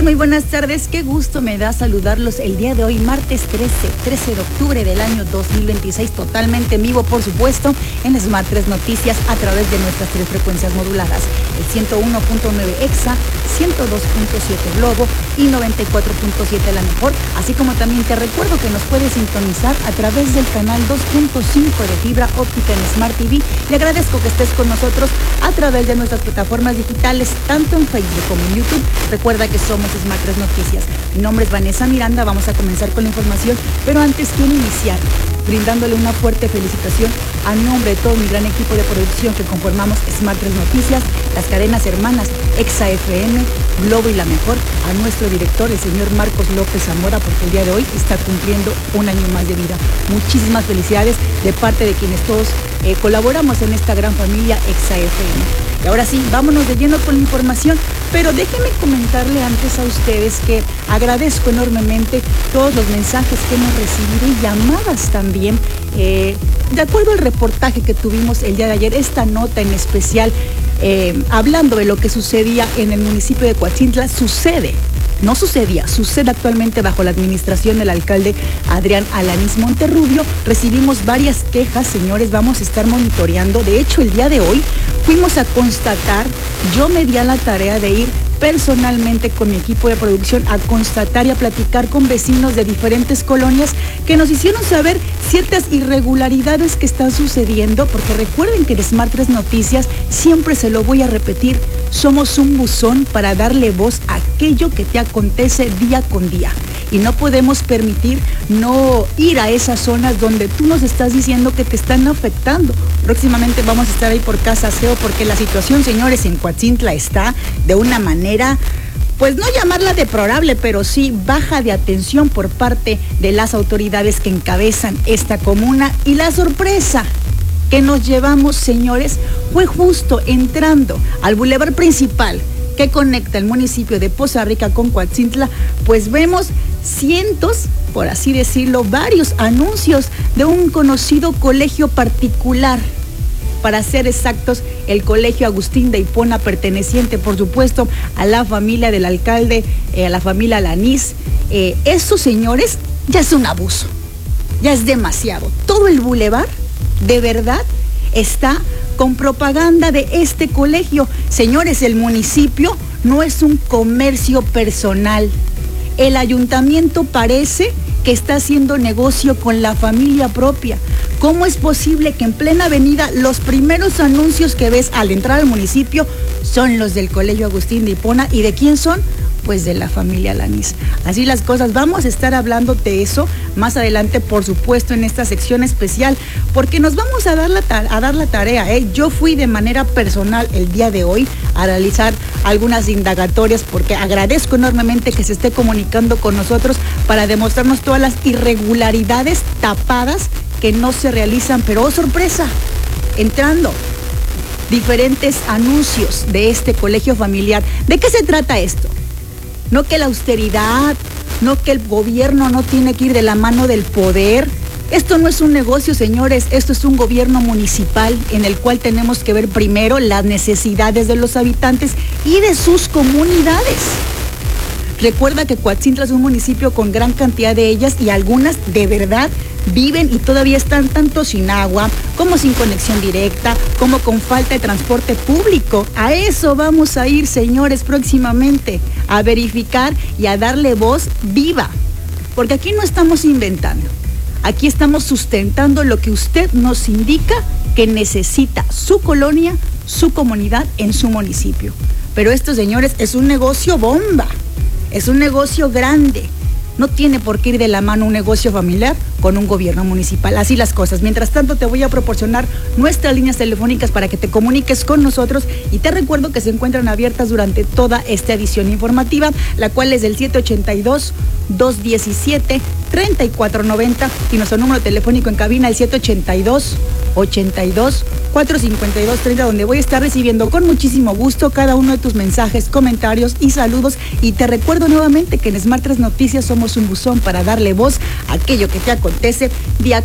tal? Muy buenas tardes. Qué gusto me da saludarlos el día de hoy, martes 13 de octubre del año 2026, totalmente en vivo, por supuesto, en Smart 3 Noticias a través de nuestras tres frecuencias moduladas, el 101.9 EXA, 102.7 Globo y 94.7 La Mejor, así como también te recuerdo que nos puedes sintonizar a través del canal 2.5 de fibra óptica en Smart TV. Le agradezco que estés con nosotros a través de nuestras plataformas digitales, tanto en Facebook como en YouTube. Recuerda que somos Smart 3 Noticias. Mi nombre es Vanessa Miranda, vamos a comenzar con la información, pero antes quiero iniciar brindándole una fuerte felicitación a nombre de todo mi gran equipo de producción que conformamos Smart 3 Noticias, las cadenas hermanas EXA FM, Globo y La Mejor, a nuestro director, el señor Marcos López Zamora, porque el día de hoy está cumpliendo un año más de vida. Muchísimas felicidades de parte de quienes todos colaboramos en esta gran familia EXA FM. Y ahora sí, vámonos de lleno con la información, pero déjenme comentarle antes a ustedes que agradezco enormemente todos los mensajes que hemos recibido y llamadas también. De acuerdo al reportaje que tuvimos el día de ayer, esta nota en especial, hablando de lo que sucedía en el municipio de Coatzintla, sucede actualmente bajo la administración del alcalde Adrián Alanís Monterrubio. Recibimos varias quejas, señores, vamos a estar monitoreando. De hecho, el día de hoy fuimos a constatar, yo me di a la tarea de ir personalmente con mi equipo de producción a constatar y a platicar con vecinos de diferentes colonias que nos hicieron saber ciertas irregularidades que están sucediendo, porque recuerden que en Smart 3 Noticias, siempre se lo voy a repetir, somos un buzón para darle voz a aquello que te acontece día con día. Y no podemos permitir no ir a esas zonas donde tú nos estás diciendo que te están afectando. Próximamente vamos a estar ahí por Casa SEO, porque la situación, señores, en Coatzintla está de una manera, pues no llamarla deplorable, pero sí baja de atención por parte de las autoridades que encabezan esta comuna. Y la sorpresa que nos llevamos, señores, fue justo entrando al bulevar principal que conecta el municipio de Poza Rica con Coatzintla, pues vemos cientos, por así decirlo, varios anuncios de un conocido colegio particular. Para ser exactos, el colegio Agustín de Hipona, perteneciente, por supuesto, a la familia del alcalde, a la familia Alanís. Eso, señores, ya es un abuso, ya es demasiado. Todo el bulevar, de verdad, está con propaganda de este colegio. Señores, el municipio no es un comercio personal. El ayuntamiento parece que está haciendo negocio con la familia propia. ¿Cómo es posible que en plena avenida los primeros anuncios que ves al entrar al municipio son los del colegio Agustín de Hipona? ¿Y de quién son? Pues de la familia Alanís. Así las cosas. Vamos a estar hablando de eso más adelante, por supuesto, en esta sección especial, porque nos vamos a dar la tarea. Yo fui de manera personal el día de hoy a realizar algunas indagatorias, porque agradezco enormemente que se esté comunicando con nosotros para demostrarnos todas las irregularidades tapadas que no se realizan. Pero, oh sorpresa, entrando diferentes anuncios de este colegio familiar. ¿De qué se trata esto? No que la austeridad, no que el gobierno no tiene que ir de la mano del poder. Esto no es un negocio, señores, esto es un gobierno municipal en el cual tenemos que ver primero las necesidades de los habitantes y de sus comunidades. Recuerda que Coatzintla es un municipio con gran cantidad de ellas, y algunas de verdad viven y todavía están tanto sin agua, como sin conexión directa, como con falta de transporte público. A eso vamos a ir, señores, próximamente, a verificar y a darle voz viva, porque aquí no estamos inventando, aquí estamos sustentando lo que usted nos indica que necesita su colonia, su comunidad en su municipio. Pero esto, señores, es un negocio bomba, es un negocio grande. No tiene por qué ir de la mano un negocio familiar con un gobierno municipal. Así las cosas. Mientras tanto, te voy a proporcionar nuestras líneas telefónicas para que te comuniques con nosotros, y te recuerdo que se encuentran abiertas durante toda esta edición informativa, la cual es del 782-217-3490 y nuestro número telefónico en cabina, el 782-82-452-30, donde voy a estar recibiendo con muchísimo gusto cada uno de tus mensajes, comentarios y saludos. Y te recuerdo nuevamente que en Smart 3 Noticias somos un buzón para darle voz a aquello que te acontece día